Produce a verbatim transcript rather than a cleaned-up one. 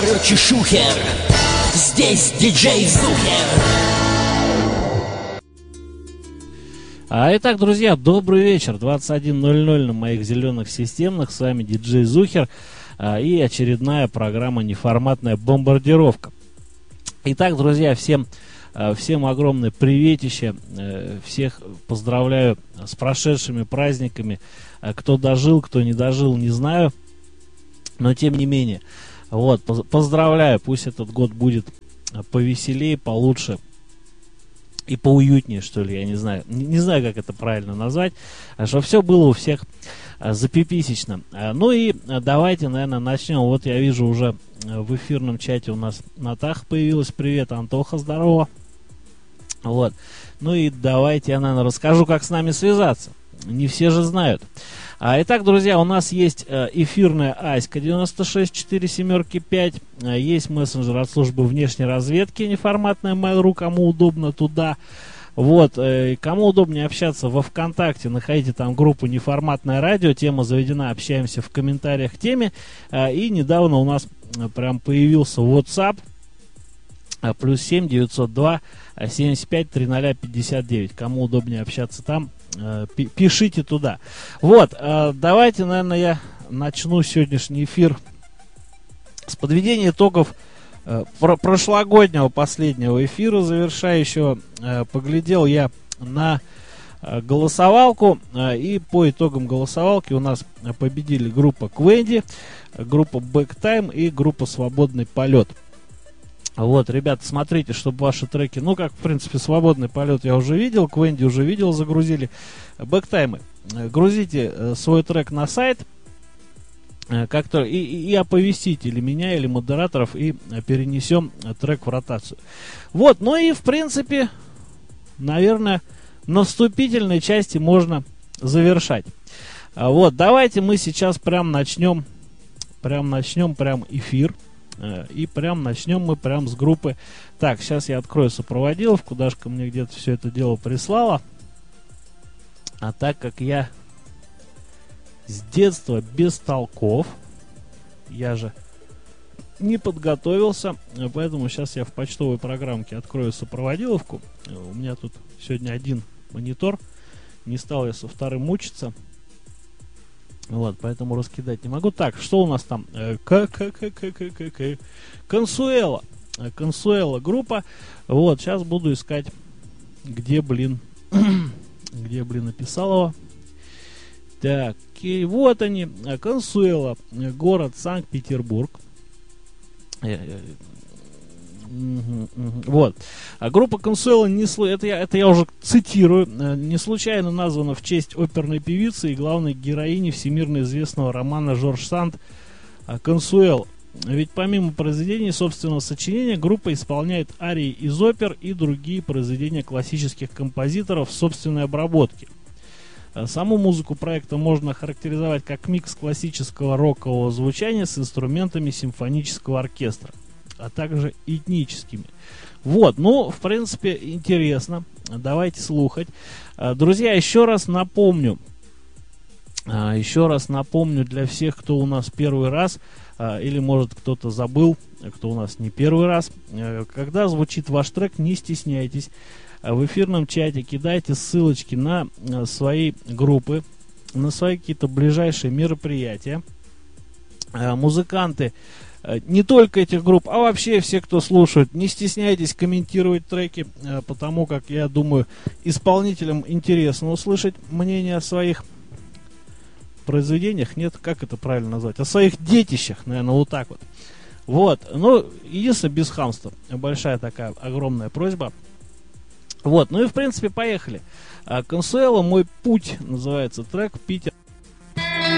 короче, шухер. Здесь диджей Зухер. А, итак, друзья, добрый вечер. двадцать один ноль ноль на моих зеленых системных. С вами диджей Зухер. А, и очередная программа «Неформатная бомбардировка». Итак, друзья, всем, всем огромное приветище. Всех поздравляю с прошедшими праздниками. Кто дожил, кто не дожил, не знаю. Но тем не менее, вот, поздравляю. Пусть этот год будет повеселее, получше и поуютнее, что ли, я не знаю. Не, не знаю, как это правильно назвать. Чтобы все было у всех запиписечно. Ну и давайте, наверное, начнем. Вот я вижу, уже в эфирном чате у нас Натаха появилась. Привет, Антоха, здорово. Вот. Ну и давайте я, наверное, расскажу, как с нами связаться. Не все же знают. А, итак, друзья, у нас есть эфирная Аська девяносто шесть четыре семерки пять. Есть мессенджер от службы внешней разведки, неформатная Mail.ru, кому удобно туда. Вот, э, кому удобнее общаться во ВКонтакте, находите там группу «Неформатное радио», тема заведена, общаемся в комментариях к теме. Э, и недавно у нас э, прям появился WhatsApp, э, плюс семь девятьсот два семьдесят пять тридцать пятьдесят девять. Кому удобнее общаться там, э, пишите туда. Вот, э, давайте, наверное, я начну сегодняшний эфир с подведения итогов Про прошлогоднего последнего эфира завершающего. э, Поглядел я на э, голосовалку, э, и по итогам голосовалки у нас победили группа Квенди, группа Backtime и группа Свободный полет. Вот, ребята, смотрите, чтобы ваши треки, ну как, в принципе, Свободный полет я уже видел, Квенди уже видел, загрузили. Бэктаймы, грузите э, свой трек на сайт, как-то и, и оповестить или меня, или модераторов, и перенесем трек в ротацию. Вот, ну и в принципе, наверное, на вступительной части можно завершать. Вот, давайте мы сейчас прям начнем, прям начнем прям эфир, и прям начнем мы прям с группы. Так, сейчас я открою сопроводиловку, Дашка мне где-то все это дело прислала. А так как я с детства без толков, я же не подготовился, поэтому сейчас я в почтовой программке открою сопроводиловку. У меня тут сегодня один монитор, не стал я со вторым мучиться. Вот, поэтому раскидать не могу. Так, что у нас там? Консуэла. Консуэла группа. Вот, сейчас буду искать, где, блин, где, блин, написал его. Так, и вот они, Консуэла, город Санкт-Петербург. Вот. А группа Консуэла, не, это, я, это я уже цитирую, не случайно названа в честь оперной певицы и главной героини всемирно известного романа Жорж Санд Консуэла. Ведь помимо произведений собственного сочинения, группа исполняет арии из опер и другие произведения классических композиторов в собственной обработке. Саму музыку проекта можно характеризовать как микс классического рокового звучания с инструментами симфонического оркестра, а также этническими. Вот, ну, в принципе, интересно. Давайте слухать. Друзья, еще раз напомню, еще раз напомню для всех, кто у нас первый раз, или, может, кто-то забыл, кто у нас не первый раз, когда звучит ваш трек, не стесняйтесь. В эфирном чате кидайте ссылочки на свои группы, на свои какие-то ближайшие мероприятия. Музыканты не только этих групп, а вообще все, кто слушает, не стесняйтесь комментировать треки, потому как, я думаю, исполнителям интересно услышать мнение о своих произведениях. Нет, как это правильно назвать? О своих детищах, наверное, вот так вот. Вот, ну, единственное, без хамства. Большая такая огромная просьба. Вот, ну и в принципе поехали. Консуэла, мой путь, называется трек, Питер.